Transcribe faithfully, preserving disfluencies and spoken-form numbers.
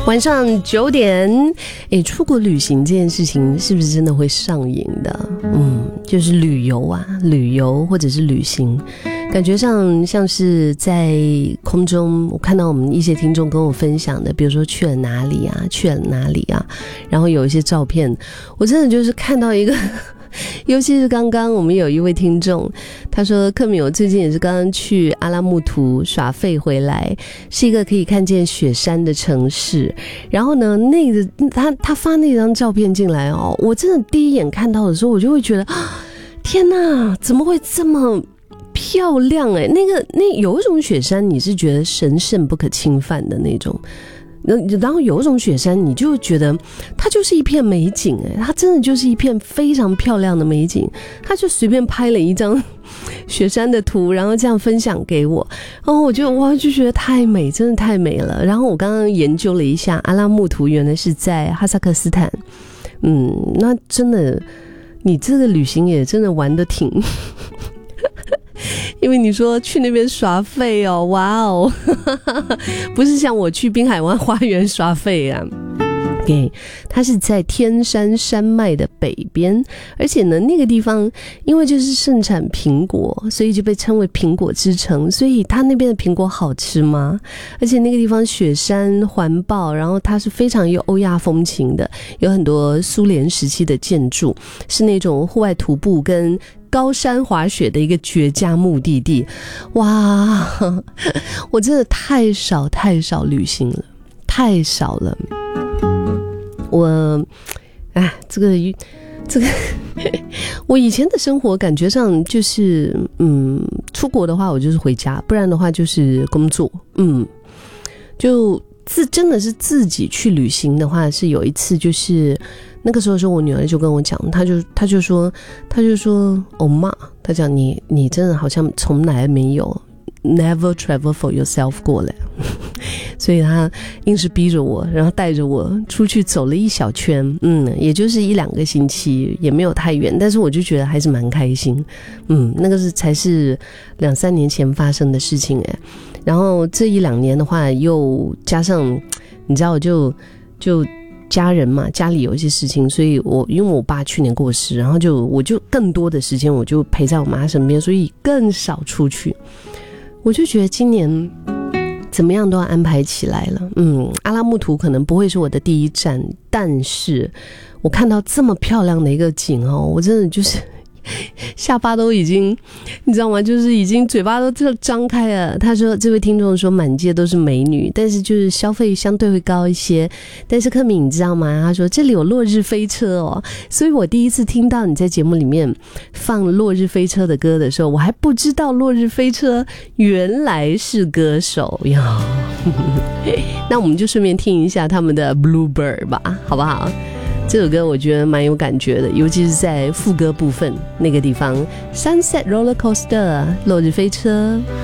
晚上九点，诶，出国旅行这件事情是不是真的会上瘾的？嗯，就是旅游啊，旅游或者是旅行，感觉上像是在空中，我看到我们一些听众跟我分享的，比如说去了哪里啊，去了哪里啊，然后有一些照片，我真的就是看到一个尤其是刚刚我们有一位听众，他说克敏我最近也是刚刚去阿拉木图耍废回来，是一个可以看见雪山的城市，然后呢那个他他发那张照片进来哦，我真的第一眼看到的时候我就会觉得啊，天哪，怎么会这么漂亮诶，那个那有一种雪山你是觉得神圣不可侵犯的那种，然后有一种雪山你就觉得它就是一片美景诶，它真的就是一片非常漂亮的美景，他就随便拍了一张雪山的图，然后这样分享给我，然后我就哇就觉得太美，真的太美了。然后我刚刚研究了一下，阿拉木图原来是在哈萨克斯坦，嗯，那真的你这个旅行也真的玩得挺因为你说去那边耍废哦，哇哦，不是像我去滨海湾花园耍废啊。对，它是在天山山脉的北边，而且呢那个地方因为就是盛产苹果，所以就被称为苹果之城，所以它那边的苹果好吃吗？而且那个地方雪山环抱，然后它是非常有欧亚风情的，有很多苏联时期的建筑，是那种户外徒步跟高山滑雪的一个绝佳目的地。哇，我真的太少太少旅行了，太少了。我哎，这个这个我以前的生活感觉上就是嗯，出国的话我就是回家，不然的话就是工作。嗯，就自真的是自己去旅行的话，是有一次就是那个时候说我女儿就跟我讲，她就她就说她就说哦妈，她讲你你真的好像从来没有 never travel for yourself 过来所以他硬是逼着我，然后带着我出去走了一小圈，嗯，也就是一两个星期，也没有太远，但是我就觉得还是蛮开心。嗯，那个是才是两三年前发生的事情诶。然后这一两年的话，又加上你知道就就家人嘛，家里有一些事情，所以我因为我爸去年过世，然后就我就更多的时间我就陪在我妈身边，所以更少出去。我就觉得今年怎么样都要安排起来了。嗯，阿拉木图可能不会是我的第一站，但是我看到这么漂亮的一个景哦，我真的就是下巴都已经你知道吗，就是已经嘴巴都张开了。他说这位听众说满街都是美女，但是就是消费相对会高一些，但是克敏你知道吗，他说这里有落日飞车哦，所以我第一次听到你在节目里面放落日飞车的歌的时候，我还不知道落日飞车原来是歌手呀那我们就顺便听一下他们的 Bluebird 吧，好不好？这首歌我觉得蛮有感觉的，尤其是在副歌部分那个地方 Sunset Roller Coaster 落日飞车。